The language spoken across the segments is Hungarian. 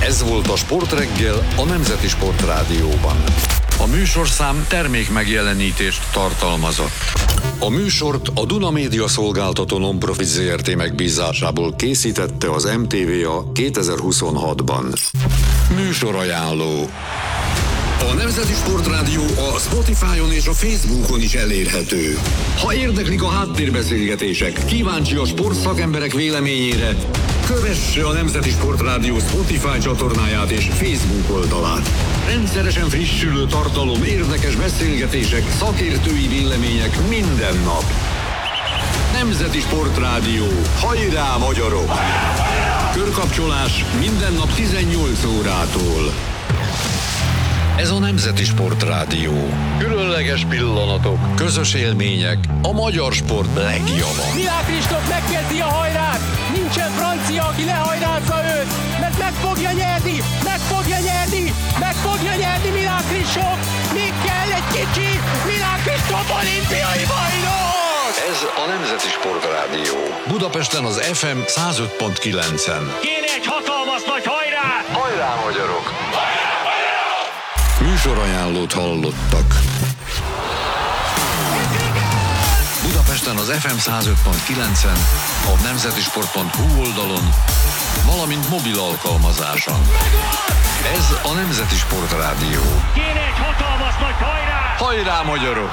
Ez volt a Sportreggel a Nemzeti Sportrádióban. A műsorszám termék megjelenítést tartalmazott. A műsort a Duna Média Szolgáltató Non-Profit Zrt. Megbízásából készítette az MTVA 2026-ban. Műsorajánló. A Nemzeti Sportrádió a Spotify-on és a Facebookon is elérhető. Ha érdeklik a háttérbeszélgetések, kíváncsi a sportszakemberek véleményére, kövesse a Nemzeti Sportrádió Spotify csatornáját és Facebook oldalát. Rendszeresen frissülő tartalom, érdekes beszélgetések, szakértői vélemények minden nap. Nemzeti Sportrádió. Hajrá, magyarok! Körkapcsolás minden nap 18 órától. Ez a Nemzeti Sportrádió. Különleges pillanatok, közös élmények, a magyar sport legjava. Milák Kristóf megkezdi a hajrát! Nincsen francia, aki lehajrázza őt! Mert meg fogja nyerni! Meg fogja nyerni! Meg fogja nyerni Milák Kristóf! Még kell egy kicsi! Milák Kristóf olimpiai bajnok! Ez a Nemzeti Sportrádió. Budapesten az FM 105.9-en. Kéne egy hatalmas nagy hajrát! Hajrá, magyarok! Műsorajánlót hallottak. Budapesten az FM 105.9-en, a nemzetisport.hu oldalon, valamint mobil alkalmazáson. Ez a Nemzeti Sportrádió. Kéne egy hatalmas nagy hajrát! Hajrá, magyarok!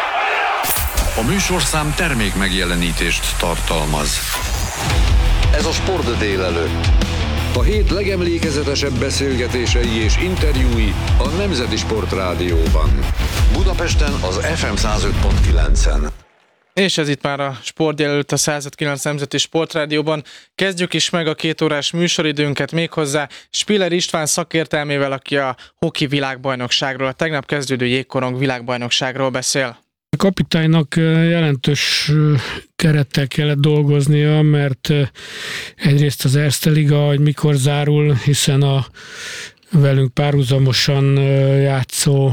A műsorszám termék megjelenítést tartalmaz. Ez a Sport délelőtt. A hét legemlékezetesebb beszélgetései és interjúi a Nemzeti Sportrádióban. Budapesten az FM 105.9-en. És ez itt már a Sport délelőtt a 105.9 Nemzeti Sportrádióban. Kezdjük is meg a 2 órás műsoridőnket méghozzá Spiller István szakértelmével, aki a hoki világbajnokságról, a tegnap kezdődő jégkorong világbajnokságról beszél. A kapitánynak jelentős kerettel kellett dolgoznia, mert egyrészt az Erste Liga, hogy mikor zárul, hiszen a velünk párhuzamosan játszó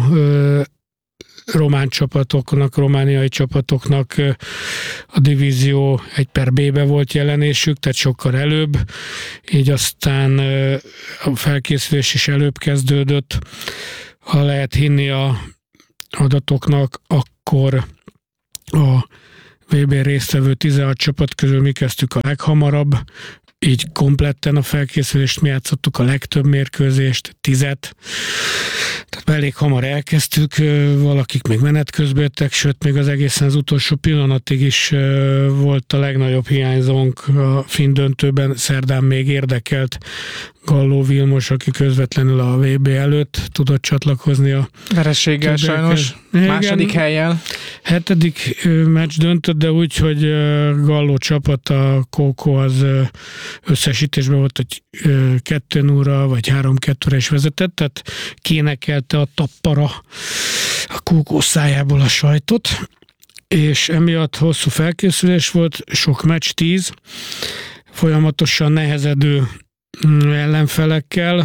román csapatoknak, romániai csapatoknak a divízió 1/B-be volt jelenésük, tehát sokkal előbb, így aztán a felkészülés is előbb kezdődött. Ha lehet hinni a adatoknak, akkor a VB résztvevő 16 csapat közül mi kezdtük a leghamarabb, így kompletten a felkészülést mi játszottuk a legtöbb mérkőzést, 10. Tehát elég hamar elkezdtük, valakik még menet közben jöttek, sőt még az egészen az utolsó pillanatig is volt a legnagyobb hiányzónk a finn döntőben, szerdán még érdekelt Galló Vilmos, aki közvetlenül a VB előtt tudott csatlakozni a vereséggel sajnos, második helyen. 7. meccs döntött, de úgy, hogy Galló csapat, a Kókó az összesítésben volt, hogy 2-0 vagy 3-2-re is vezetett, tehát kénekelte a Tappara a Kókó szájából a sajtot, és emiatt hosszú felkészülés volt, sok meccs, 10, folyamatosan nehezedő ellenfelekkel.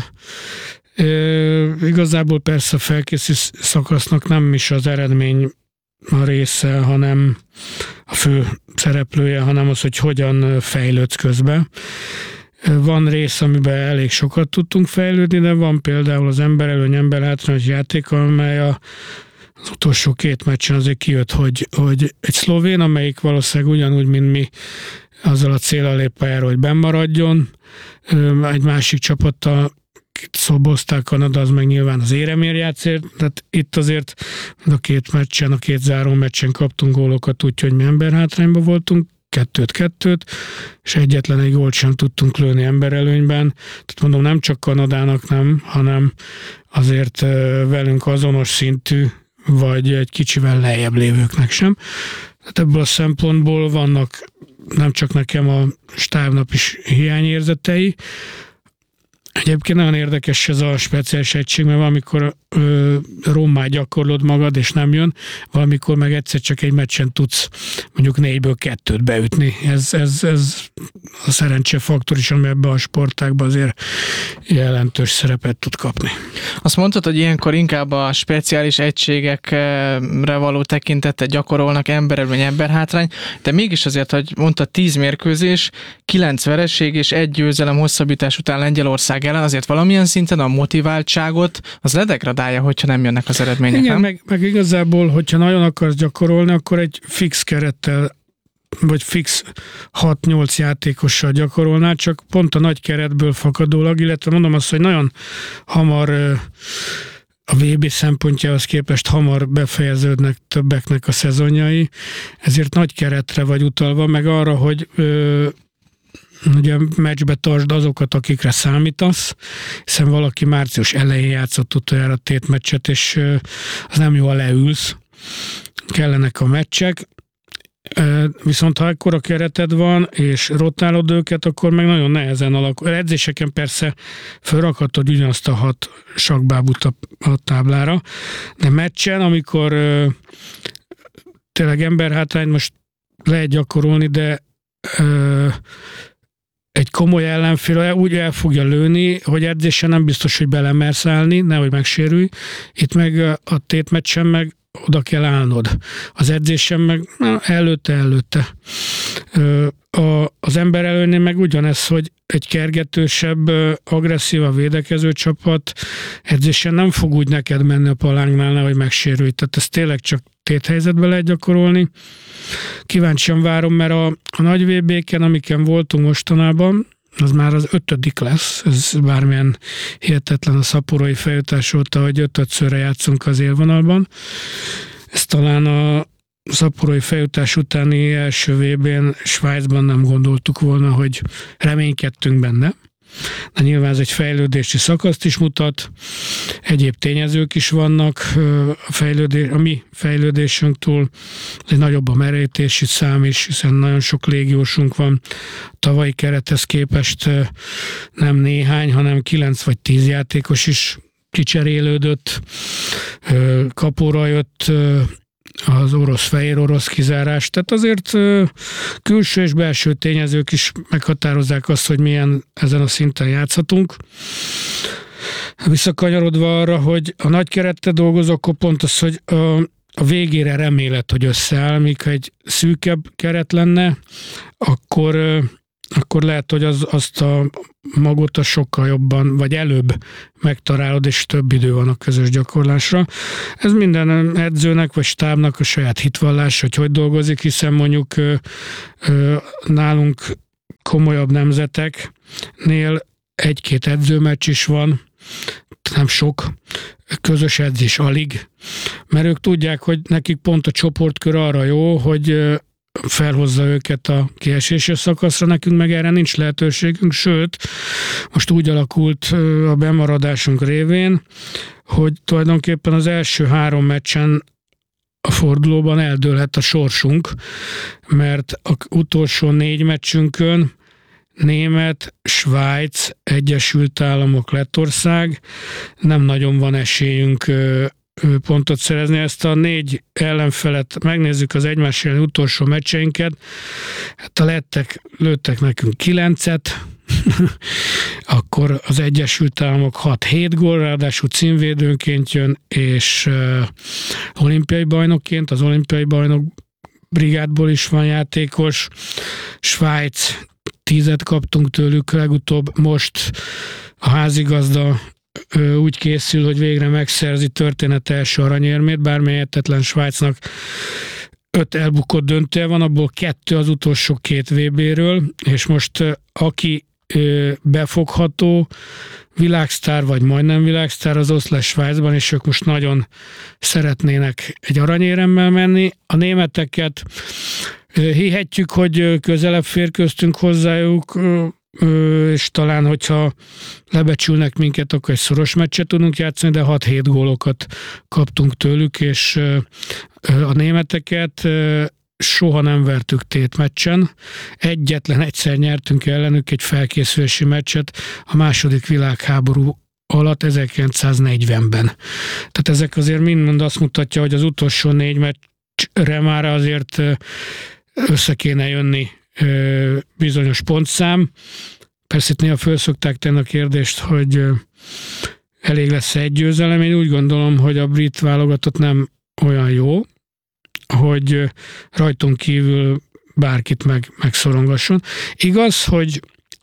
Igazából persze a felkészülés szakasznak nem is az eredmény a része, hanem a fő szereplője, hanem az, hogy hogyan fejlődsz közben. Van rész, amiben elég sokat tudtunk fejlődni, de van például az emberelőny, emberhátrányos játék, amely az utolsó 2 meccsen azért kijött, hogy egy szlovén, amelyik valószínűleg ugyanúgy, mint mi, azzal a céllal lép pályára, hogy bennmaradjon. Egy másik csapattal szobozták, Kanada, az meg nyilván az éremért játszért, tehát itt azért a 2 meccsen, a 2 záró meccsen kaptunk gólokat, úgyhogy mi emberhátrányban voltunk, 2-2, és egyetlen egy gólt sem tudtunk lőni emberelőnyben. Tehát mondom, nem csak Kanadának nem, hanem azért velünk azonos szintű, vagy egy kicsivel lejjebb lévőknek sem. Tehát ebből a szempontból vannak nem csak nekem a stábnap is hiányérzetei. Egyébként nagyon érdekes ez a speciális egység, mert valamikor rommá gyakorlod magad, és nem jön, valamikor meg egyszer csak egy meccsen tudsz mondjuk 4-ből 2-t beütni. Ez a szerencsefaktor is, ami ebben a sportágban azért jelentős szerepet tud kapni. Azt mondtad, hogy ilyenkor inkább a speciális egységekre való tekintettel gyakorolnak emberelőny, emberhátrány, de mégis azért, hogy mondtad, 10 mérkőzés, 9 vereség és 1 győzelem hosszabbítás után Lengyelország ellen azért valamilyen szinten a motiváltságot az ledegradálja, hogyha nem jönnek az eredmények. Igen, nem? meg igazából, hogyha nagyon akarsz gyakorolni, akkor egy fix kerettel vagy fix 6-8 játékossal gyakorolnál, csak pont a nagy keretből fakadólag, illetve mondom azt, hogy nagyon hamar a VB szempontjához képest hamar befejeződnek többeknek a szezonjai, ezért nagy keretre vagy utalva, meg arra, hogy ugye meccsbe tartsd azokat, akikre számítasz, hiszen valaki március elején játszott utoljára tétmeccset, és az nem jó, ha leülsz. Kellenek a meccsek, viszont ha ekkora kereted van, és rotálod őket, akkor meg nagyon nehezen alakul. Edzéseken persze felrakhatod ugyanazt a 6 sakkbábút a táblára, de meccsen, amikor tényleg emberhátrányt most lehet gyakorolni, de egy komoly ellenfél úgy el fogja lőni, hogy edzésen nem biztos, hogy belemersz állni, nehogy megsérülj. Itt meg a tétmeccsen meg oda kell állnod. Az edzésen meg előtte. Az ember előnél meg ugyanez, hogy egy kergetősebb, agresszív védekező csapat edzésen nem fog úgy neked menni a palánknál, nehogy megsérülj. Tehát ezt tényleg csak téthelyzetben lehet gyakorolni. Kíváncsian várom, mert a nagy VB-ken, amiken voltunk mostanában, az már az 5. lesz, ez bármilyen hihetetlen a szaporói feljutás óta, hogy 5-szörre játszunk az élvonalban. Ez talán a szaporói feljutás utáni első VB-n Svájcban nem gondoltuk volna, hogy reménykedtünk benne. De nyilván ez egy fejlődési szakaszt is mutat, egyéb tényezők is vannak, a mi fejlődésünk túl egy nagyobb a merítési szám is, hiszen nagyon sok légiósunk van. Tavalyi kerethez képest nem néhány, hanem 9 vagy 10 játékos is kicserélődött, kapóra jött az fehér orosz kizárás. Tehát azért külső és belső tényezők is meghatározzák azt, hogy milyen ezen a szinten játszhatunk. Visszakanyarodva arra, hogy a nagy kerettel dolgozok, akkor pont az, hogy a végére remélet, hogy összeáll, míg ha egy szűkebb keret lenne, akkor lehet, hogy azt a magot sokkal jobban, vagy előbb megtalálod, és több idő van a közös gyakorlásra. Ez minden edzőnek, vagy stábnak a saját hitvallás, hogy dolgozik, hiszen mondjuk nálunk komolyabb nemzeteknél 1-2 edzőmeccs is van, nem sok, közös edzés alig, mert ők tudják, hogy nekik pont a csoportkör arra jó, hogy felhozza őket a kieséses szakaszra, nekünk meg erre nincs lehetőségünk, sőt, most úgy alakult a bemaradásunk révén, hogy tulajdonképpen az első 3 meccsen a fordulóban eldőlhet a sorsunk, mert az utolsó 4 meccsünkön Német, Svájc, Egyesült Államok, Lettország, nem nagyon van esélyünk pontot szerezni. Ezt a 4 ellenfelet megnézzük, az egymás elleni utolsó meccseinket. Hát a lettek lőttek nekünk 9-et, akkor az Egyesült Államok 6-7 gól, ráadásul címvédőnként jön, és olimpiai bajnokként, az olimpiai bajnok brigádból is van játékos. Svájc 10-et kaptunk tőlük legutóbb, most a házigazda úgy készül, hogy végre megszerzi történet első aranyérmét, bár mélyetetlen Svájcnak 5 elbukott döntője van, abból 2 az utolsó 2 VB-ről, és most aki befogható világsztár, vagy majdnem világsztár, az ott lesz Svájcban, és ők most nagyon szeretnének egy aranyéremmel menni. A németeket hihetjük, hogy közelebb férkőztünk hozzájuk, és talán, hogyha lebecsülnek minket, akkor egy szoros meccset tudunk játszani, de 6-7 gólokat kaptunk tőlük, és a németeket soha nem vertük tétmeccsen. Egyetlen egyszer nyertünk ellenük egy felkészülési meccset a második világháború alatt 1940-ben. Tehát ezek azért mind azt mutatja, hogy az utolsó 4 meccsre már azért össze kéne jönni bizonyos pontszám. Persze itt néha föl szokták tenni a kérdést, hogy elég lesz egy győzelem. Én úgy gondolom, hogy a brit válogatott nem olyan jó, hogy rajtunk kívül bárkit megszorongasson. Igaz, hogy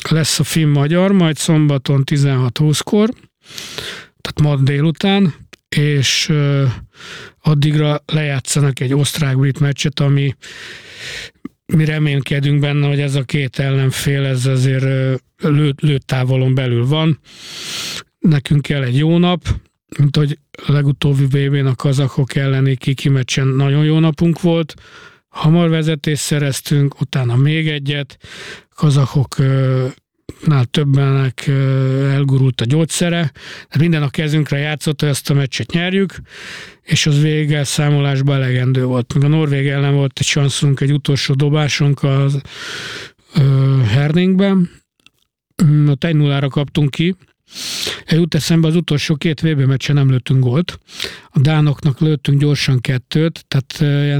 lesz a finn-magyar, majd szombaton 16:20-kor, tehát ma délután, és addigra lejátszanak egy osztrák-brit meccset, ami mi reménykedünk benne, hogy ez a két ellenfél, ez azért lőtávolon belül van. Nekünk kell egy jó nap, mint hogy a legutóbbi VB-n a kazahok elleni kiki meccsen nagyon jó napunk volt. Hamar vezetést szereztünk, utána még egyet. A kazahoknál többenek elgurult a gyógyszere. Minden a kezünkre játszott, hogy ezt a meccset nyerjük, és az végelszámolásban elegendő volt. Még a norvég ellen volt egy sanszunk, egy utolsó dobásunk a Herningben. Ott 1-0-ra kaptunk ki. Jut eszembe, az utolsó 2 VB meccsen nem lőttünk gólt. A dánoknak lőttünk gyorsan 2-t, tehát ilyen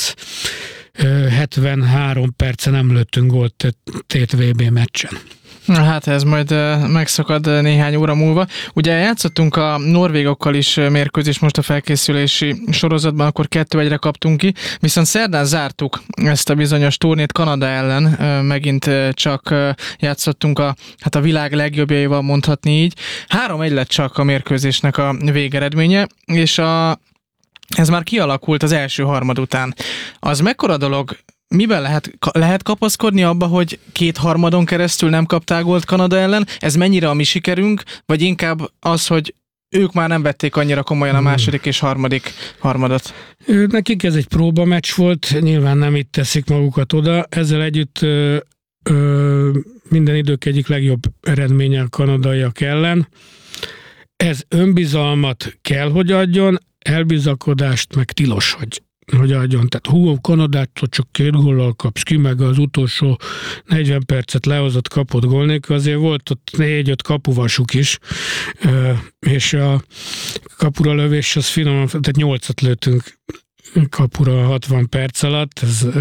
173 perce nem lőttünk gólt tét VB meccsen. Hát ez majd megszakad néhány óra múlva. Ugye játszottunk a norvégokkal is mérkőzést most a felkészülési sorozatban, akkor 2-1-re kaptunk ki, viszont szerdán zártuk ezt a bizonyos turnét Kanada ellen, megint csak játszottunk a világ legjobbjaival, mondhatni így. 3-1 lett csak a mérkőzésnek a végeredménye, és ez már kialakult az első harmad után. Az mekkora dolog? Miben lehet kapaszkodni abba, hogy 2 harmadon keresztül nem kaptál gólt Kanada ellen? Ez mennyire a mi sikerünk, vagy inkább az, hogy ők már nem vették annyira komolyan a második és harmadik harmadot? Nekik ez egy próbameccs volt, nyilván nem itt teszik magukat oda. Ezzel együtt minden idők egyik legjobb eredménye a kanadaiak ellen. Ez önbizalmat kell, hogy adjon, elbizakodást meg tilos, hogy adjon. Tehát Kanadától csak 2 góllal kapsz ki, meg az utolsó 40 percet lehozott kapott gól nélkül, azért volt ott 4-5 kapuvasuk is, és a kapura lövés az finom, tehát 8-at lőttünk kapura 60 perc alatt,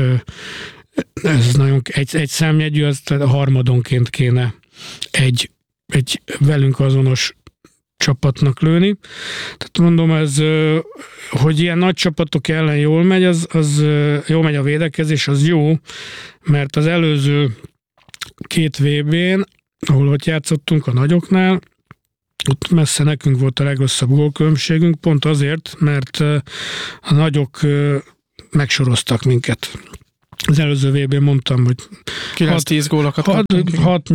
ez nagyon egy számjegyű, az harmadonként kéne egy velünk azonos csapatnak lőni. Tehát mondom, ez, hogy ilyen nagy csapatok ellen jól megy, az jól megy a védekezés, az jó, mert az előző 2 VB-n, ahol ott játszottunk a nagyoknál, ott messze nekünk volt a legrosszabb gólkülönbségünk, pont azért, mert a nagyok megsoroztak minket. Az előző VB-n mondtam, hogy 9-10 gólokat kaptunk.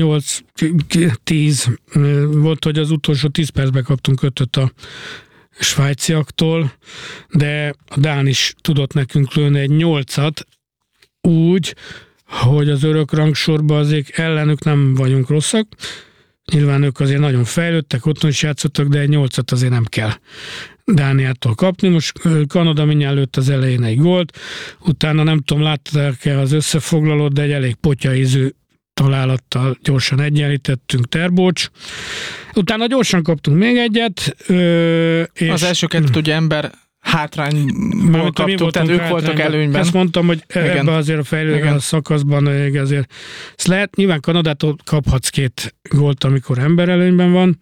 6-8-10 volt, hogy az utolsó 10 percben kaptunk 5-öt a svájciaktól, de a dán is tudott nekünk lőni egy 8-at úgy, hogy az örök rangsorban azért ellenük nem vagyunk rosszak. Nyilván ők azért nagyon fejlődtek, otthon is játszottak, de egy 8-at azért nem kell Dániától kapni. Most Kanada mindjárt lőtt az elején egy gólt, utána nem tudom, látták-e az összefoglalót, de egy elég potyaízű találattal gyorsan egyenlítettünk, Terbocs. Utána gyorsan kaptunk még egyet. És az első 2 ugye ember hátrányból kaptuk, tehát ők voltak előnyben. Ezt mondtam, hogy ebben azért a fejlődő szakaszban azért ezt lehet, nyilván Kanadától kaphatsz 2 gólt, amikor emberelőnyben van.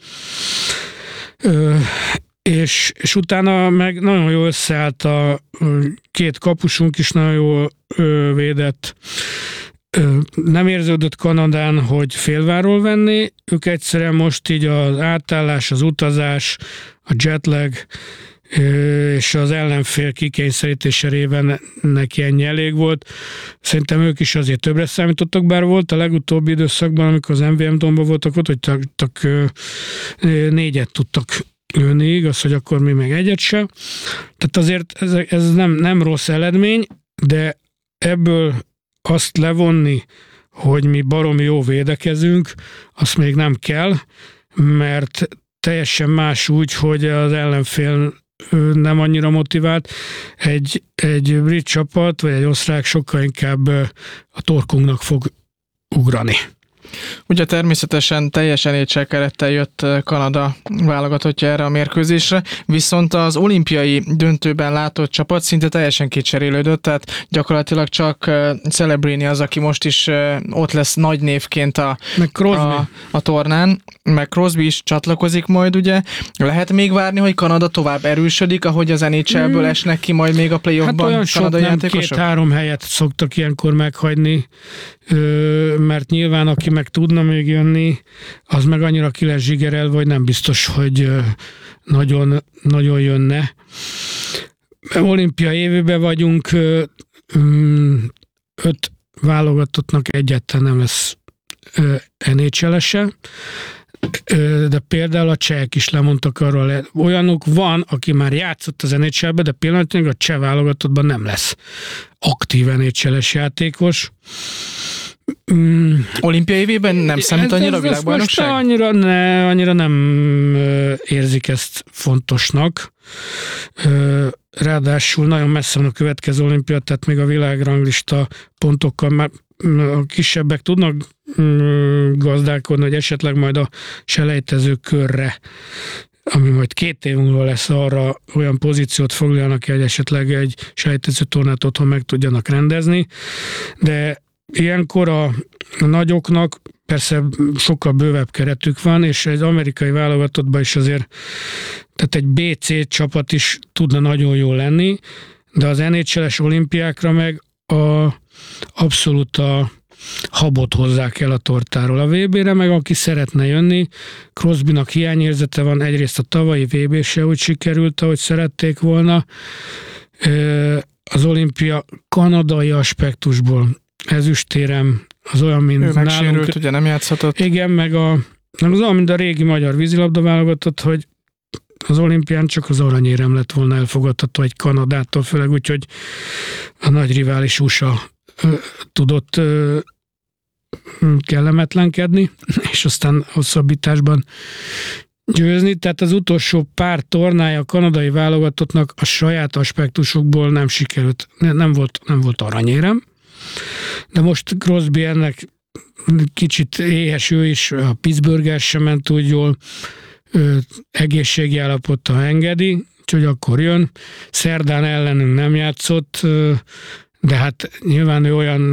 És utána meg nagyon jól összeállt a 2 kapusunk is, nagyon jól védett. Nem érződött Kanadán, hogy félváról venni, ők egyszerűen most így az átállás, az utazás, a jetlag és az ellenfél kikényszerítése révén neki ennyi elég volt. Szerintem ők is azért többre számítottak, bár volt a legutóbbi időszakban, amikor az MVM domba voltak, ott, hogy 4-et tudtak lőni, igaz, hogy akkor mi meg 1-et se. Tehát azért ez nem rossz eredmény, de ebből azt levonni, hogy mi baromi jó védekezünk, azt még nem kell, mert teljesen más úgy, hogy az ellenfél nem annyira motivált. Egy brit csapat, vagy egy osztrák sokkal inkább a torkunknak fog ugrani. Ugye természetesen teljesen étségkerettel jött Kanada válogatottja erre a mérkőzésre, viszont az olimpiai döntőben látott csapat szinte teljesen kicserélődött, tehát gyakorlatilag csak Celebrini az, aki most is ott lesz nagy névként a tornán, meg Crosby is csatlakozik majd, ugye. Lehet még várni, hogy Kanada tovább erősödik, ahogy az NHL-ből esnek ki majd még a playoffban olyan kanadai sok, játékosok? 2-3 helyet szoktak ilyenkor meghagyni mert nyilván aki meg tudna még jönni, az meg annyira ki lesz zsigerelve, vagy nem biztos, hogy nagyon, nagyon jönne. Olimpia évében vagyunk, 5 válogatottnak egyáltalán nem lesz NHL-ese, de például a csehek is lemondtak arról, olyanok van, aki már játszott az NHL-be, de pillanatnyilag a cseh válogatottban nem lesz aktív NHL-es játékos. Olimpia évében nem számít annyira a világbajnokság? Annyira nem érzik ezt fontosnak. Ráadásul nagyon messze van a következő olimpia, tehát még a világranglista pontokkal már a kisebbek tudnak gazdálkodni, hogy esetleg majd a selejtező körre, ami majd 2 év múlva lesz, arra olyan pozíciót foglalnak, hogy esetleg egy selejtező tornát otthon meg tudjanak rendezni, de ilyenkor a nagyoknak persze sokkal bővebb keretük van, és egy amerikai válogatottban is azért, tehát egy BC csapat is tudna nagyon jó lenni, de az NHL-es olimpiákra meg abszolút a habot hozzák el a tortáról. A VB-re meg aki szeretne jönni, Crosbynak hiányérzete van, egyrészt a tavalyi VB se úgy sikerült, ahogy szerették volna. Az olimpia kanadai aspektusból ezüstérem az olyan, mint ő nálunk. megsérült, ugye nem játszhatott. Igen, meg az olyan, mint a régi magyar vízilabda válogatott, hogy az olimpián csak az aranyérem lett volna elfogadható egy Kanadától, főleg úgy, hogy a nagy rivális USA tudott kellemetlenkedni, és aztán hosszabbításban győzni. Tehát az utolsó pár tornája a kanadai válogatottnak a saját aspektusokból nem sikerült, nem volt aranyérem. De most Crosby ennek kicsit éhes ő is, a Pittsburgh sem ment úgy jól, egészségi állapota engedi, úgyhogy akkor jön. Szerdán ellenünk nem játszott, de hát nyilván ő olyan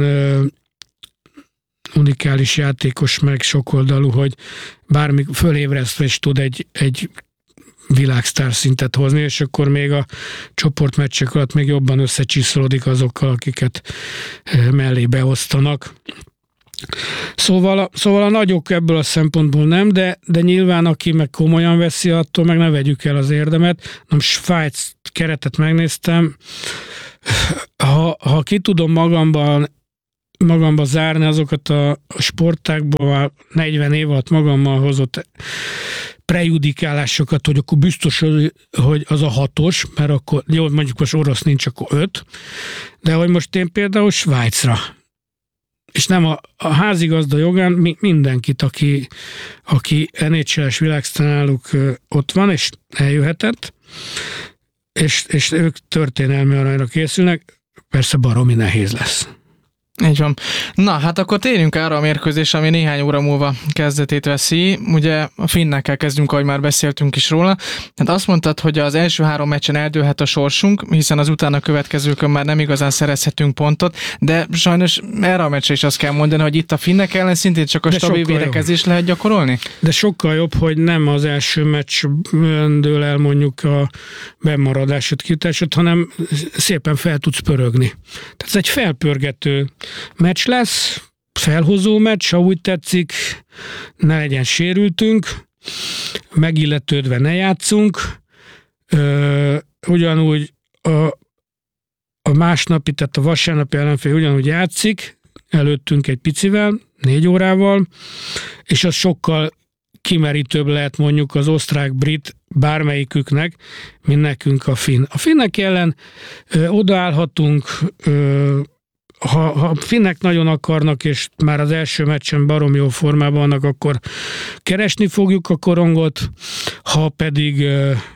unikális játékos, meg sokoldalú, hogy bármi fölébresztve is tud egy világsztár szintet hozni, és akkor még a csoportmeccsek alatt még jobban összecsiszolódik azokkal, akiket mellé beosztanak. Szóval a nagyok ebből a szempontból nem, de nyilván aki meg komolyan veszi, attól meg ne vegyük el az érdemet. Na, Svájc keretet megnéztem, ha ki tudom magamba zárni azokat a sportákból, már 40 év alatt magammal hozott prejudikálásokat, hogy akkor biztos, hogy az a 6-os, mert akkor, jó, mondjuk most orosz nincs, akkor 5, de hogy most én például Svájcra, és nem a házigazda jogán mindenkit, aki NHL-es világsztárnáluk ott van, és eljöhetett, és ők történelmi aranyra készülnek, persze baromi nehéz lesz. Így van. Na, hát akkor térjünk arra a mérkőzésre, ami néhány óra múlva kezdetét veszi. Ugye a finnekkel kezdünk, ahogy már beszéltünk is róla. Tehát azt mondtad, hogy az első 3 meccsen eldőlhet a sorsunk, hiszen az utána következőkön már nem igazán szerezhetünk pontot, de sajnos erre a meccsre is azt kell mondani, hogy itt a finnek ellen szintén csak a stabil védekezést lehet gyakorolni? De sokkal jobb, hogy nem az első meccsben dől el mondjuk a bemaradásod, kijutásod, hanem szépen fel tudsz pörögni. Tehát ez egy felpörgető meccs lesz, felhozó meccs, ha úgy tetszik, ne legyen sérültünk, megilletődve ne játszunk, ugyanúgy a másnapi, tehát a vasárnapi ellenfél ugyanúgy játszik, előttünk egy picivel, 4 órával, és az sokkal kimerítőbb lehet mondjuk az osztrák-brit bármelyiküknek, mint nekünk a finn. A finnek ellen odaállhatunk, ha a finnek nagyon akarnak, és már az első meccsen barom jó formában vannak, akkor keresni fogjuk a korongot, ha pedig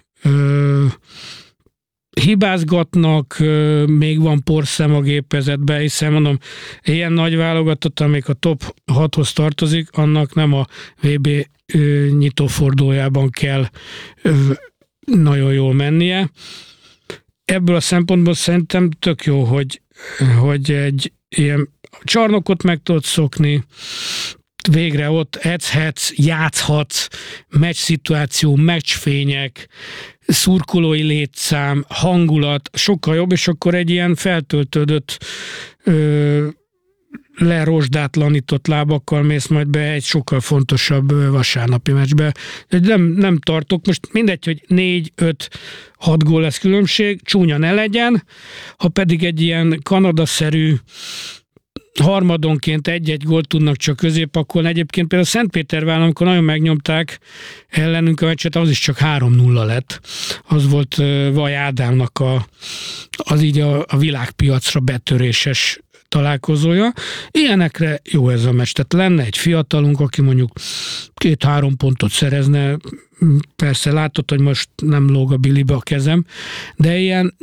hibázgatnak, még van porszem a gépezetben, hiszen mondom, ilyen nagy válogatott, amelyik a top 6-hoz tartozik, annak nem a VB nyitófordulójában kell nagyon jól mennie. Ebből a szempontból szerintem tök jó, hogy egy ilyen csarnokot meg tudod szokni, végre ott edzhetsz, játszhatsz, meccsszituáció, meccsfények, szurkolói létszám, hangulat, sokkal jobb, és akkor egy ilyen feltöltődött lerosdátlanított lábakkal mész majd be egy sokkal fontosabb vasárnapi meccsbe. Nem tartok, most mindegy, hogy 4-5-6 gól lesz különbség, csúnya ne legyen, ha pedig egy ilyen Kanada-szerű harmadonként egy-egy gólt tudnak csak középpakolni. Egyébként például Szentpéterváron, amikor nagyon megnyomták ellenünk a meccset, az is csak 3-0 lett. Az volt Vaj Ádámnak az így a világpiacra betöréses találkozója. Ilyenekre jó ez a meccs. Tehát lenne egy fiatalunk, aki mondjuk 2-3 pontot szerezne, persze látod, hogy most nem lóg a bilibe a kezem, de ilyen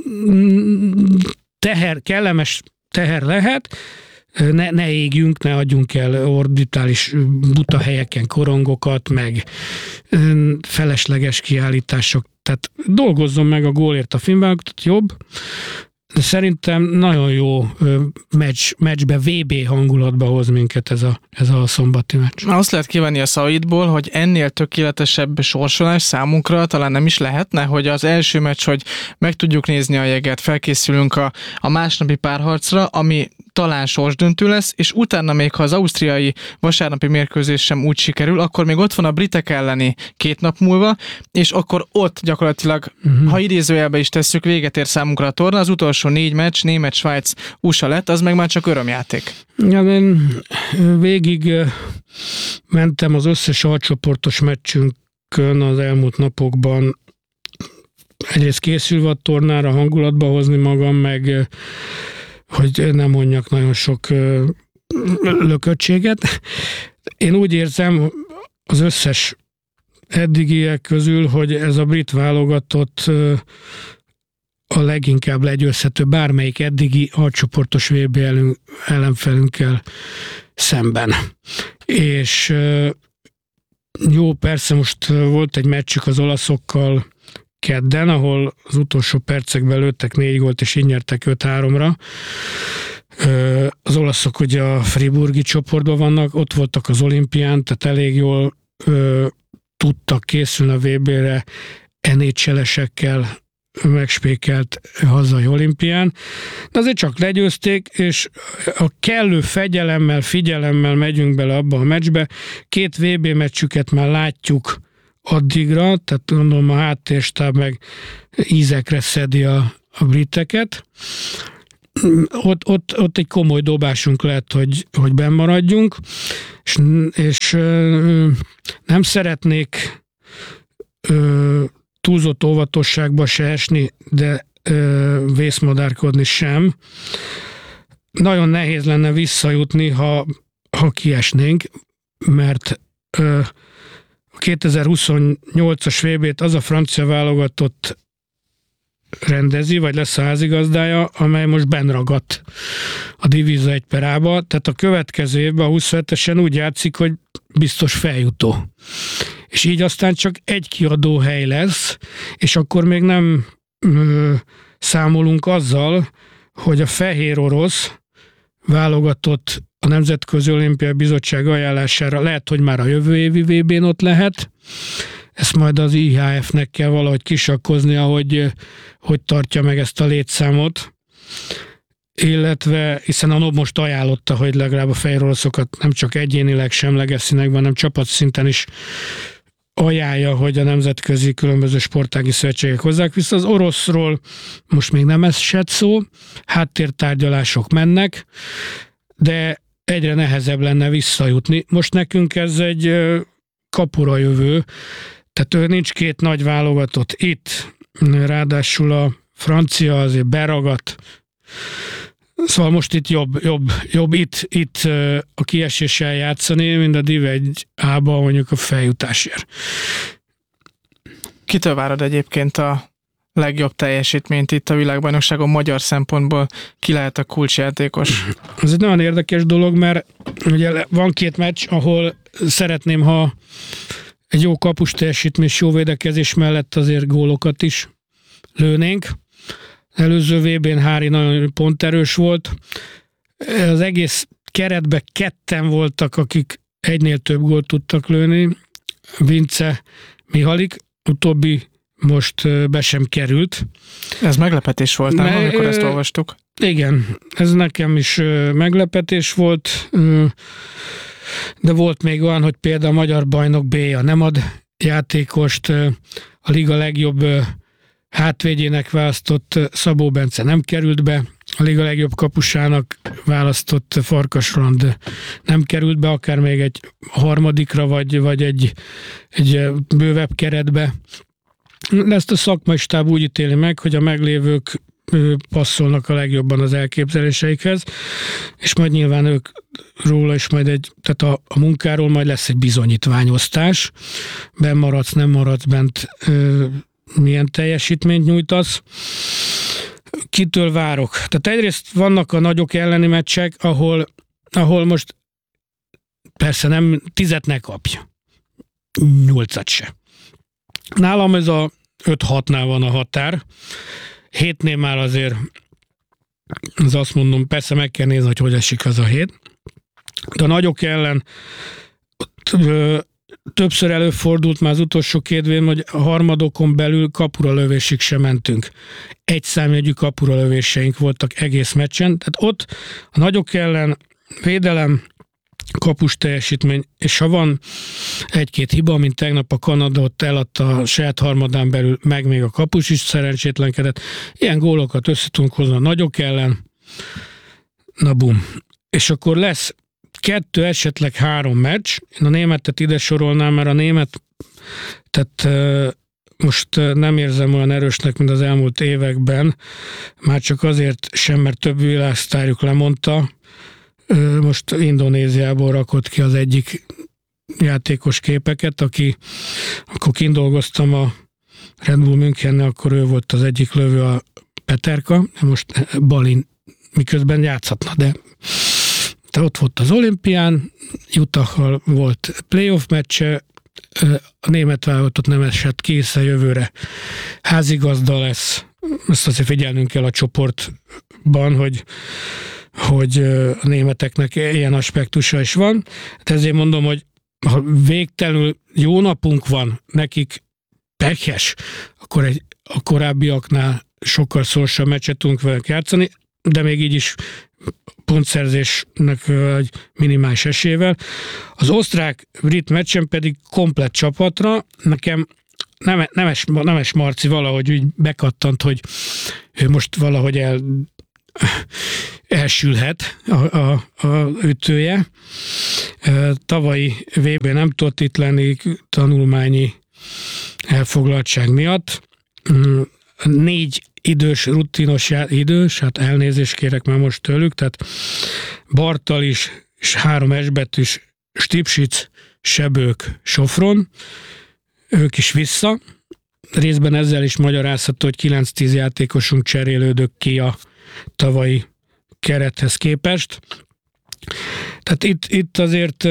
kellemes teher lehet, ne égjünk, ne adjunk el orbitális buta helyeken korongokat, meg felesleges kiállítások. Tehát dolgozzon meg a gólért a filmválogatott jobb, de szerintem nagyon jó meccsbe, VB hangulatba hoz minket ez a szombati meccs. Azt lehet kivenni a szavaidból, hogy ennél tökéletesebb sorsolás számunkra talán nem is lehetne, hogy az első meccs, hogy meg tudjuk nézni a jeget, felkészülünk a másnapi párharcra, ami talán sorsdöntő lesz, és utána még, ha az ausztriai vasárnapi mérkőzés sem úgy sikerül, akkor még ott van a britek elleni 2 nap múlva, és akkor ott gyakorlatilag, ha idézőjelbe is tesszük, véget ér számunkra a torna, az utolsó 4 meccs, Német, Svájc, USA lett, az meg már csak örömjáték. Ja, én végig mentem az összes alcsoportos meccsünkön az elmúlt napokban, egyrészt készülve a tornára, hangulatba hozni magam, meg hogy nem mondjak nagyon sok lököttséget. Én úgy érzem az összes eddigiek közül, hogy ez a brit válogatott a leginkább legyőzhető bármelyik eddigi alcsoportos VB ellenfelünkkel szemben. És jó, persze most volt egy meccsük az olaszokkal kedden, ahol az utolsó percekben lőttek 4 gólt, és így nyertek 5-3-ra. Az olaszok ugye a friburgi csoportban vannak, ott voltak az olimpián, tehát elég jól tudtak készülni a VB-re NHL-esekkel megspékelt hazai olimpián. De azért csak legyőzték, és a kellő figyelemmel megyünk bele abba a meccsbe. 2 VB meccsüket már látjuk addigra, tehát gondolom a háttérstáb meg ízekre szedi a briteket. Ott egy komoly dobásunk lehet, hogy benn maradjunk, és nem szeretnék túlzott óvatosságba se esni, de vészmadárkodni sem. Nagyon nehéz lenne visszajutni, ha kiesnénk, mert a 2028-as VB-t az a francia válogatott rendezi, vagy lesz a házigazdája, amely most bennragadt a Divíza 1/A-ba, tehát a következő évben, a 27-esen úgy játszik, hogy biztos feljutó. És így aztán csak egy kiadó hely lesz, és akkor még nem számolunk azzal, hogy a fehér orosz válogatott a Nemzetközi Olimpiai Bizottság ajánlására lehet, hogy már a jövő évi VB-n ott lehet. Ezt majd az IHF-nek kell valahogy kisakkoznia, hogy tartja meg ezt a létszámot. Illetve, hiszen a NOB most ajánlotta, hogy legalább a fehér oroszokat nem csak egyénileg semleges színekben, hanem csapatszinten is ajánlja, hogy a nemzetközi különböző sportági szövetségek hozzák vissza. Az oroszról most még nem esett szó, háttértárgyalások mennek, de egyre nehezebb lenne visszajutni. Most nekünk ez egy kapura jövő, tehát nincs 2 nagy válogatott itt, ráadásul a francia azért beragadt, szóval most itt jobb itt a kieséssel játszani, mint a Div 1A-ba mondjuk a feljutásért. Kitől várod egyébként a legjobb teljesítményt itt a világbajnokságon magyar szempontból? Ki lehet a kulcsjátékos? Ez egy nagyon érdekes dolog, mert ugye van 2 meccs, ahol szeretném, ha egy jó kapus teljesítmény és jó védekezés mellett azért gólokat is lőnénk. Előző VB-n Hári nagyon ponterős volt. Az egész keretben 2 voltak, akik egynél több gólt tudtak lőni. Vince, Mihalik, utóbbi most be sem került. Ez meglepetés volt, nem? Amikor ezt olvastuk. Igen, ez nekem is meglepetés volt, de volt még olyan, hogy például a magyar bajnok B-ja nem ad játékost, a liga legjobb hátvédjének választott Szabó Bence nem került be, a liga legjobb kapusának választott Farkas Roland nem került be, akár még egy harmadikra, vagy egy bővebb keretbe. De ezt a szakmai stáb úgy ítéli meg, hogy a meglévők passzolnak a legjobban az elképzeléseikhez, és majd nyilván ők róla is majd tehát a munkáról majd lesz egy bizonyítványosztás. Benn maradsz, nem maradsz bent, milyen teljesítményt nyújtasz. Kitől várok? Tehát egyrészt vannak a nagyok elleni meccsek, ahol most persze nem 10 ne kapj, 8 se. Nálam ez a 5-6-nál van a határ. 7-nél már azért az azt mondom, persze meg kell nézni, hogy esik az a 7. De a nagyok ellen többször előfordult már az utolsó 2 évben, hogy a harmadokon belül kapura lövésig sem mentünk. Egy számjegyű kapura lövéseink voltak egész meccsen. Tehát ott a nagyok ellen védelem, kapus teljesítmény, és ha van 1-2 hiba, mint tegnap a Kanada ott eladta a saját harmadán belül, meg még a kapus is szerencsétlenkedett, ilyen gólokat össze tudunk hozni a nagyok ellen, na bum. És akkor lesz 2, esetleg 3 meccs, én a németet ide sorolnám, mert a német, tehát most nem érzem olyan erősnek, mint az elmúlt években, már csak azért sem, mert több világsztárjuk lemondta. Most Indonéziából rakott ki az egyik játékos képeket, akkor kindolgoztam a Red Bull Münchennel, akkor ő volt az egyik lövő, a Peterka, most Balin miközben játszhatna, de ott volt az olimpián, Utah-hal volt playoff meccse, a német válogatott nem esett ki, hiszen jövőre házigazda lesz. Ezt azért figyelnünk kell a csoportban, hogy a németeknek ilyen aspektusa is van. Hát ezért mondom, hogy ha végtelenül jó napunk van, nekik pekhes, akkor a korábbiaknál sokkal szorosabb meccset tudunk velük játszani, de még így is pontszerzésnek egy minimális esélyével. Az osztrák-brit meccsen pedig komplett csapatra, nekem Nemes Marci valahogy úgy bekattant, hogy ő most valahogy elsülhet a ütője. Tavalyi VB nem tudott itt lenni tanulmányi elfoglaltság miatt. 4 idős, rutinos idős, hát elnézést kérek már most tőlük, tehát Bartal is, és 3 S-betűs Stipsic, Sebők, Sofron, ők is vissza. Részben ezzel is magyarázható, hogy 9-10 játékosunk cserélődök ki a tavalyi kerethez képest. Tehát itt azért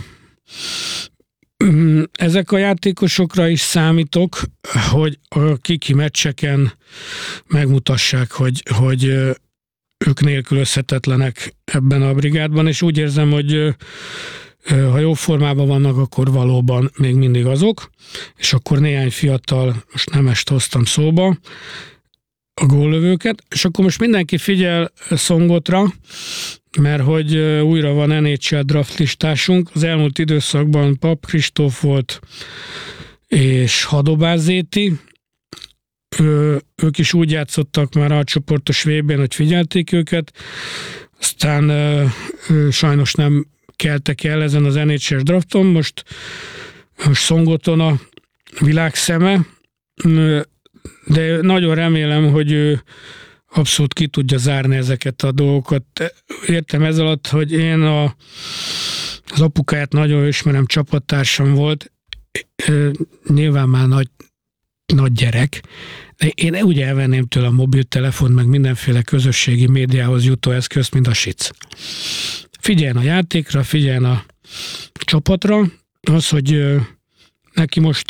ezek a játékosokra is számítok, hogy a kiki meccseken megmutassák, hogy ők nélkülözhetetlenek ebben a brigádban, és úgy érzem, hogy ha jó formában vannak, akkor valóban még mindig azok, és akkor néhány fiatal, most Nemest hoztam szóba, a góllövőket, és akkor most mindenki figyel Songotra, mert hogy újra van NHL draft listásunk. Az elmúlt időszakban Pap Kristóf volt, és Hadobás Zéti. Ők is úgy játszottak már a csoportos VB-n, hogy figyelték őket. Aztán sajnos nem keltek el ezen az NHL drafton. Most Songoton a világ szeme, de nagyon remélem, hogy ő abszolút ki tudja zárni ezeket a dolgokat. Értem ez alatt, hogy én az apukáját nagyon ismerem, csapattársam volt, nyilván már nagy gyerek, de én úgy elvenném tőle a mobiltelefon, meg mindenféle közösségi médiához jutó eszközt, mint a sic. Figyeljen a játékra, figyeljen a csapatra, az, hogy neki most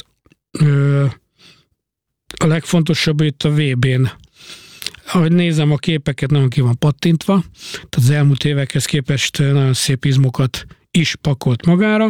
a legfontosabb itt a VB-n. Ahogy nézem a képeket, nagyon ki van pattintva, tehát az elmúlt évekhez képest nagyon szép izmokat is pakolt magára.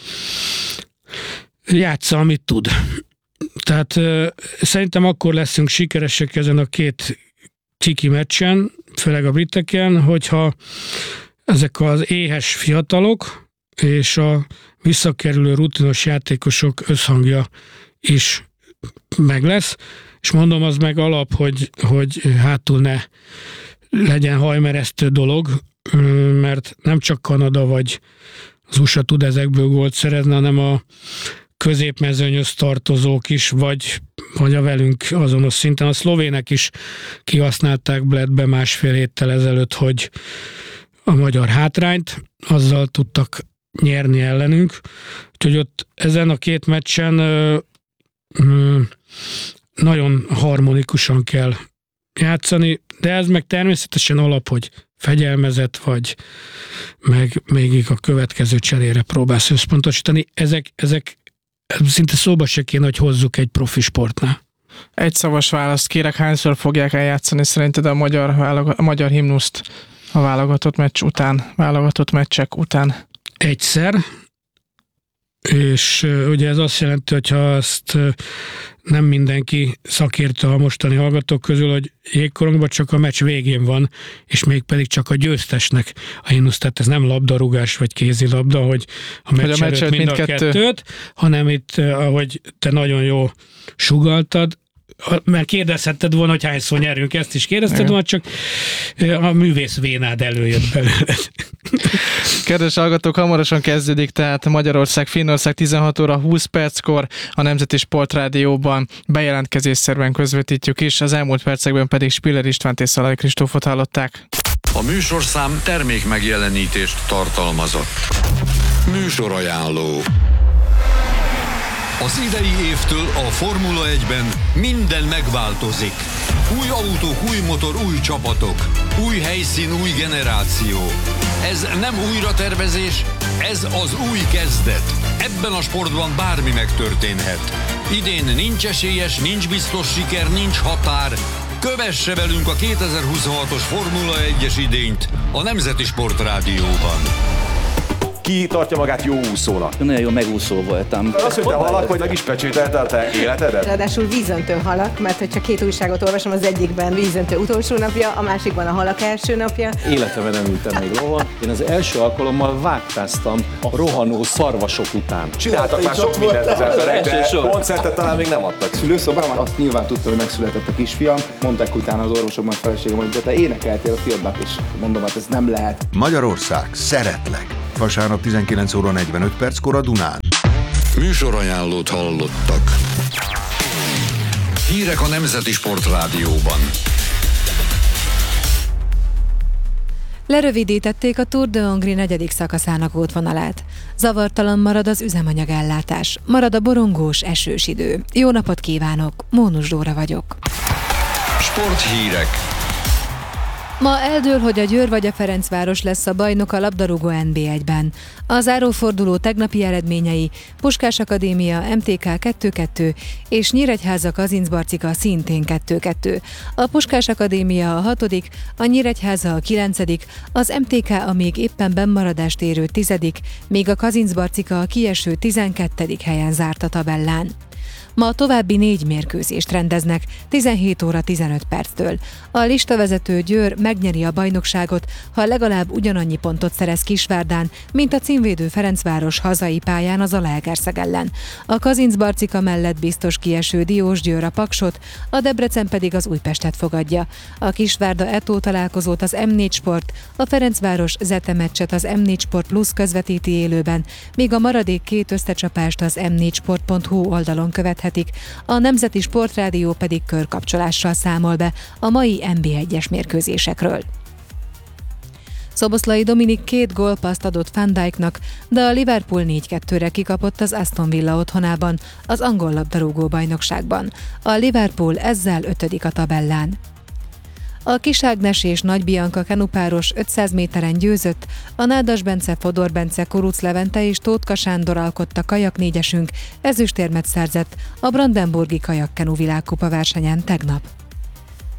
Játsza, amit tud. Tehát szerintem akkor leszünk sikeresek ezen a 2 ciki meccsen, főleg a briteken, hogyha ezek az éhes fiatalok és a visszakerülő rutinos játékosok összhangja is meg lesz, és mondom, az meg alap, hogy hátul ne legyen hajmeresztő dolog, mert nem csak Kanada vagy az USA tud ezekből gólt szerezni, hanem a középmezőnyhöz tartozók is, vagy a velünk azonos szinten. A szlovének is kihasználták Bledbe másfél héttel ezelőtt, hogy a magyar hátrányt, azzal tudtak nyerni ellenünk. Úgyhogy ott ezen a két meccsen nagyon harmonikusan kell játszani, de ez meg természetesen alap, hogy fegyelmezett vagy, meg még a következő cserére próbálsz összpontosítani. Ezek szinte szóba se kéne, hogy hozzuk egy profi sportnál. Egy szavas választ kérek, hányszor fogják eljátszani szerinted a magyar himnuszt a válogatott meccsek után? Egyszer, és ugye ez azt jelenti, hogyha ezt nem mindenki szakértő a mostani hallgatók közül, hogy jégkorongban csak a meccs végén van, és mégpedig csak a győztesnek a himnusz, tehát ez nem labdarúgás vagy kézilabda, hogy a meccs előtt mind a kettőt, hanem itt, ahogy te nagyon jól sugalltad, mert kérdezhetted volna, hogy hányszor nyerünk, ezt is kérdezted volna, csak a művész vénád előjött belőle. Kedves hallgatók, hamarosan kezdődik, tehát Magyarország-Finnország 16 óra 20 perckor a Nemzeti Sportrádióban bejelentkezésszerűen közvetítjük is, az elmúlt percekben pedig Spiller Istvánt és Szalai Kristófot hallották. A műsorszám termék megjelenítést tartalmazott. Műsorajánló. Az idei évtől a Formula 1-ben minden megváltozik. Új autók, új motor, új csapatok. Új helyszín, új generáció. Ez nem újratervezés, ez az új kezdet. Ebben a sportban bármi megtörténhet. Idén nincs esélyes, nincs biztos siker, nincs határ. Kövesse velünk a 2026-os Formula 1-es idényt a Nemzeti Sportrádióban. Ki tartja magát jó úszónak? Nagyon jó megúszó voltam. Azt, hogy te halak, hogy meg is pecsételte a te életedet? Ráadásul vízöntő halak, mert hogyha két újságot olvasom, az egyikben vízöntő utolsó napja, a másikban a halak első napja. Életemben nem ültem még lovon. Én az első alkalommal vágtáztam a rohanó szarvasok után. Csináltak már sok mindent az emberek, de koncertet talán még nem adtak. Szülőszobában azt nyilván tudta, hogy megszületett a kisfiam. Mondták utána az orvosokban, feleségem, hogy de te énekeltél a fiadnak, és mondom, hát ez nem lehet. Magyarország, szeretlek! Vasárnap 19 óra 45 perckor a Dunán. Műsorajánlót hallottak. Hírek a Nemzeti Sportrádióban. Lerövidítették a Tour de Hongrie 4. szakaszának útvonalát. Zavartalan marad az üzemanyagellátás. Marad a borongós, esős idő. Jó napot kívánok, Mónus Dóra vagyok. Sporthírek. Ma eldől, hogy a Győr vagy a Ferencváros lesz a bajnok a labdarúgó NB1-ben. A záróforduló tegnapi eredményei: Puskás Akadémia MTK 2-2 és Nyíregyháza Kazincbarcika szintén 2-2. A Puskás Akadémia a 6., a Nyíregyháza a 9., az MTK a még éppen bennmaradást érő 10., míg a Kazincbarcika a kieső 12. helyen zárt a tabellán. Ma további 4 mérkőzést rendeznek 17 óra 15 perctől. A listavezető Győr megnyeri a bajnokságot, ha legalább ugyanannyi pontot szerez Kisvárdán, mint a címvédő Ferencváros hazai pályán az Zalaegerszeg ellen. A Kazincbarcika mellett biztos kieső Diósgyőr a Paksot, a Debrecen pedig az Újpestet fogadja. A Kisvárda Eto találkozót az M4 Sport, a Ferencváros Zete meccset az M4 Sport Plus közvetíti élőben, míg a maradék 2 összecsapást az m4sport.hu oldalon követhetik, a Nemzeti Sportrádió pedig körkapcsolással számol be a mai NB1-es mérkőzésekről. Szoboszlai Dominik 2 gólpasszt adott Van Dijknak, de a Liverpool 4-2-re kikapott az Aston Villa otthonában, az angol labdarúgó bajnokságban. A Liverpool ezzel 5. a tabellán. A Kis Ágnes és Nagy Bianca kenupáros 500 méteren győzött, a Nádas Bence, Fodor Bence, Kuruc Levente és Tótka Sándor alkotta kajaknégyesünk, ezüstérmet szerzett a Brandenburgi kajakkenu világkupa versenyen tegnap.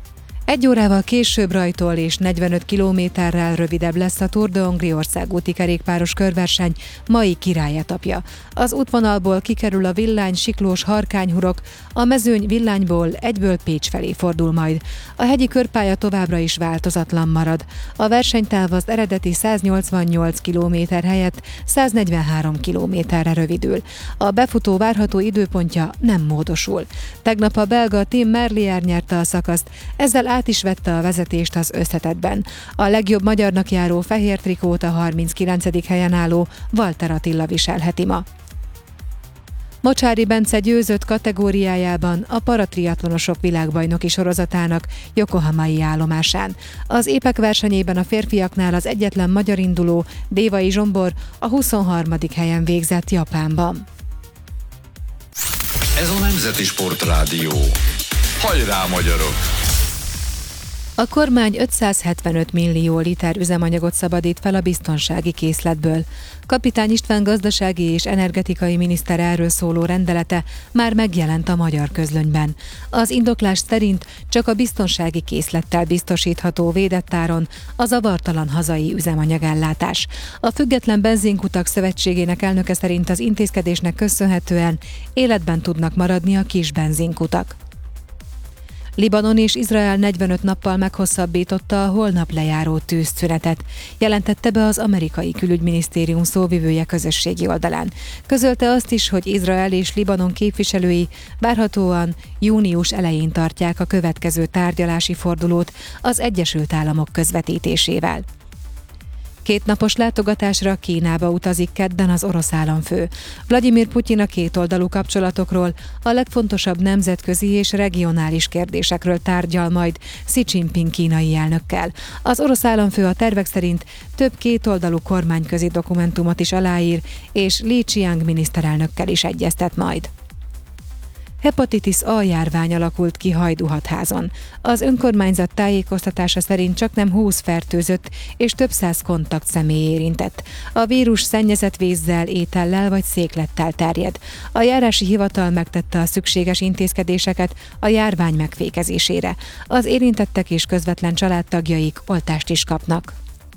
1 órával később rajtól és 45 kilométerrel rövidebb lesz a Tour de Hongrie országúti kerékpáros körverseny mai királyetapja. Az útvonalból kikerül a villány siklós harkányhurok, a mezőny villányból egyből Pécs felé fordul majd. A hegyi körpálya továbbra is változatlan marad. A versenytáv az eredeti 188 km helyett 143 kilométerre rövidül. A befutó várható időpontja nem módosul. Tegnap a belga Tim Merlier nyerte a szakaszt, ezzel át is vette a vezetést az összetettben. A legjobb magyarnak járó fehér trikót a 39. helyen álló Walter Attila viselheti ma. Mocsári Bence győzött kategóriájában a paratriatlonosok világbajnoki sorozatának yokohamai állomásán. Az épek versenyében a férfiaknál az egyetlen magyar induló, Dévai Zsombor a 23. helyen végzett Japánban. Ez a Nemzeti Sportrádió. Hajrá, magyarok! A kormány 575 millió liter üzemanyagot szabadít fel a biztonsági készletből. Kapitány István gazdasági és energetikai miniszter erről szóló rendelete már megjelent a magyar közlönyben. Az indoklás szerint csak a biztonsági készlettel biztosítható védett áron a zavartalan hazai üzemanyagellátás. A Független Benzinkutak Szövetségének elnöke szerint az intézkedésnek köszönhetően életben tudnak maradni a kis benzinkutak. Libanon és Izrael 45 nappal meghosszabbította a holnap lejáró tűzszünetet, jelentette be az amerikai külügyminisztérium szóvivője közösségi oldalán. Közölte azt is, hogy Izrael és Libanon képviselői várhatóan június elején tartják a következő tárgyalási fordulót az Egyesült Államok közvetítésével. 2 napos látogatásra Kínába utazik kedden az orosz államfő. Vladimir Putyin a kétoldalú kapcsolatokról, a legfontosabb nemzetközi és regionális kérdésekről tárgyal majd Xi Jinping kínai elnökkel. Az orosz államfő a tervek szerint több kétoldalú kormányközi dokumentumot is aláír, és Li Qiang miniszterelnökkel is egyeztet majd. Hepatitis A járvány alakult ki Hajdúhatházon. Az önkormányzat tájékoztatása szerint csaknem 20 fertőzött és több száz kontakt személy érintett. A vírus szennyezett vízzel, étellel vagy széklettel terjed. A járási hivatal megtette a szükséges intézkedéseket a járvány megfékezésére. Az érintettek és közvetlen családtagjaik oltást is kapnak.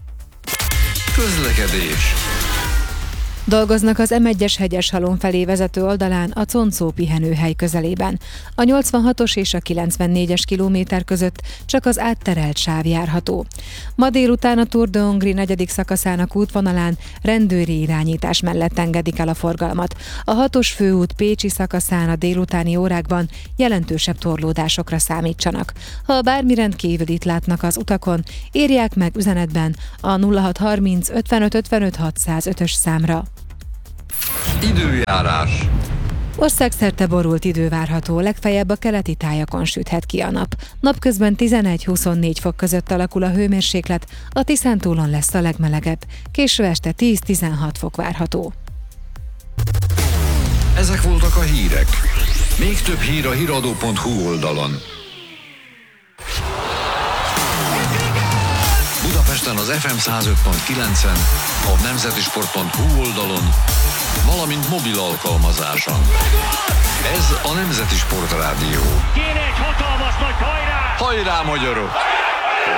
Közlekedés. Dolgoznak az M1-es Hegyeshalom felé vezető oldalán a Concó pihenőhely közelében. A 86-os és a 94-es kilométer között csak az átterelt sáv járható. Ma délután a Tour de Hongrie 4. szakaszának útvonalán rendőri irányítás mellett engedik el a forgalmat. A 6-os főút pécsi szakaszán a délutáni órákban jelentősebb torlódásokra számítsanak. Ha bármi rendkívülit látnak az utakon, írják meg üzenetben a 0630 55 55 605-ös számra. Időjárás. Országszerte borult idő várható, legfeljebb a keleti tájakon süthet ki a nap. Napközben 11-24 fok között alakul a hőmérséklet, a Tiszántúlon lesz a legmelegebb. Késő este 10-16 fok várható. Ezek voltak a hírek. Még több hír a hiradó.hu oldalon. Budapesten az FM 105.9-en, a nemzetisport.hu oldalon, valamint mobil alkalmazáson. Ez a Nemzeti Sportrádió. Kéne egy hatalmas nagy hajrá! Hajrá, magyarok!